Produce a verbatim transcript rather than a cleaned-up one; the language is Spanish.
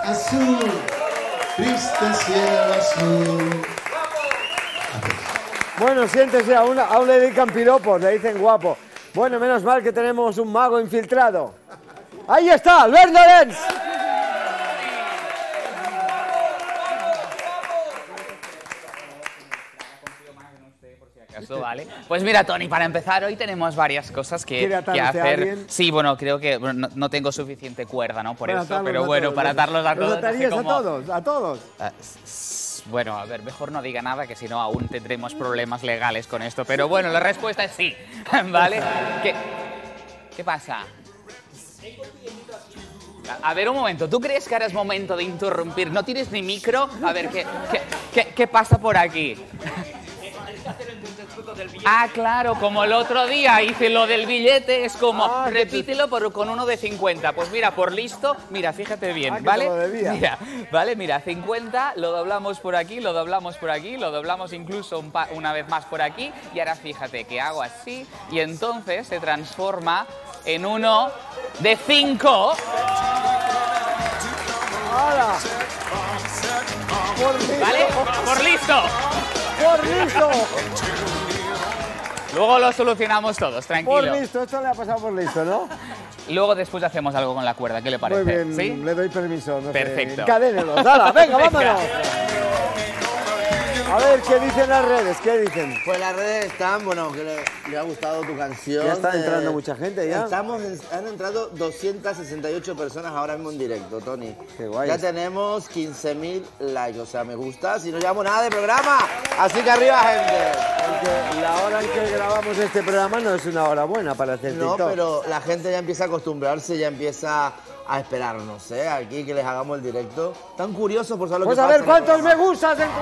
azul, triste cielo azul. Bueno, siéntese, aún, aún le dedican piropos, le dicen guapo. Bueno, menos mal que tenemos un mago infiltrado. ¡Ahí está, Albert Llorens! Vale. Pues mira, Tony, para empezar, hoy tenemos varias cosas que, que hacer. Sí, bueno, creo que bueno, no, no tengo suficiente cuerda, ¿no? Por eso, pero bueno, todos, para atarlos a todos. ¿Los atarías a todos? ¿A todos? Uh, bueno, a ver, mejor no diga nada, que si no aún tendremos problemas legales con esto. Pero bueno, la respuesta es sí, ¿vale? ¿Qué, qué pasa? A ver, un momento, ¿tú crees que ahora es momento de interrumpir? ¿No tienes ni micro? A ver, ¿qué, qué, qué, qué pasa por aquí? Ah, claro, como el otro día hice lo del billete, es como, ah, repítelo por, con uno de cincuenta. Pues mira, por listo, mira, fíjate bien, ah, ¿vale? Mira, vale, mira, cincuenta, lo doblamos por aquí, lo doblamos por aquí, lo doblamos incluso un pa una vez más por aquí, y ahora fíjate que hago así, y entonces se transforma en uno de cinco. ¡Hala! Por listo. ¿Vale? Por listo. ¡Por listo! Luego lo solucionamos todos, tranquilo. Por listo, esto le ha pasado por listo, ¿no? Y luego después hacemos algo con la cuerda, ¿qué le parece? Muy bien, ¿sí? Le doy permiso. No Perfecto. Sé. Encadénelo, ¡hala! ¡Venga, vámonos! A ver, ¿qué dicen las redes? ¿Qué dicen? Pues las redes están, bueno, que le, le ha gustado tu canción. Ya está entrando eh, mucha gente, ¿ya? Estamos en, han entrado doscientas sesenta y ocho personas ahora mismo en directo, Tony. Qué guay. Ya tenemos quince mil likes, o sea, me gusta. Si no llevamos nada de programa, así que arriba, gente. Porque la hora en que grabamos este programa no es una hora buena para hacer TikTok. No, pero la gente ya empieza a acostumbrarse, ya empieza a esperarnos, ¿eh? Aquí que les hagamos el directo. Tan curiosos por saber lo pues que pasa. Pues a ver cuántos me gustas en...